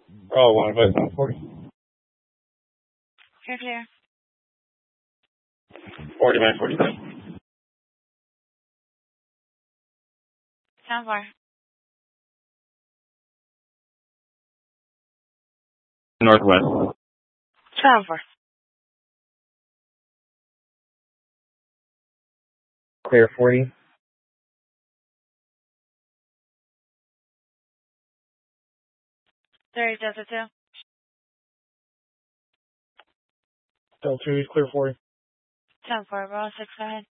Oh, 140. Clear. 49. Sound 4. Northwest. Sound 4. Clear 40. Delta 2. Delta 2, clear 40. Sound 4. Bravo 6, go ahead.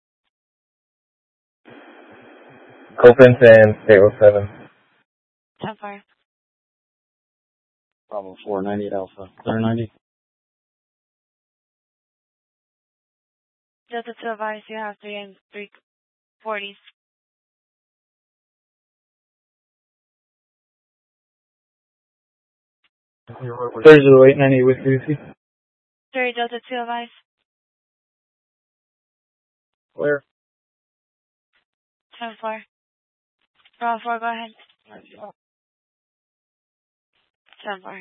Open and stay 07. Sound 4. Bravo 498 Alpha. Clear 90. Delta 2 advise you have 3 and 340s. There's 898 with Lucy. 3 Delta 2 advise. Clear. Sound 4. Bravo 4, go ahead. Sound 4.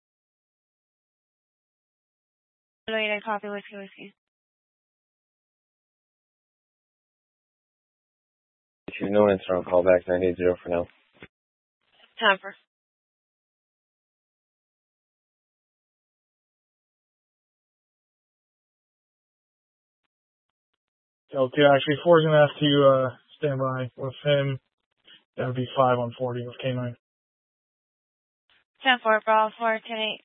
Wait, I copy whiskey. If you know answer, I'll call back 980 for now. Sound 4. Delta 2, actually, 4 is going to have to stand by with him. That would be 5 on 40 with K9. Sound 4. Bravo 4,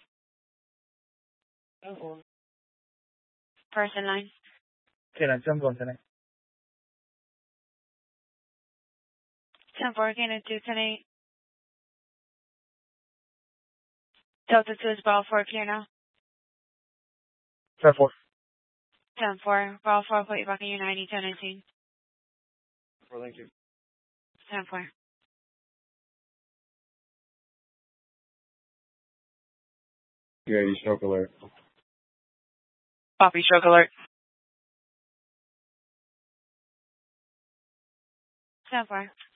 10-8. Person 9. K9, 7 on 10. 10-4, K9 2, 10-8. Delta 2 is Bravo 4, clear now. 10-4. 10-4. Bravo 4, put you back in your 90, 10-19. Well, thank you. 10-4. UAV stroke alert. Copy, stroke alert. 10-4.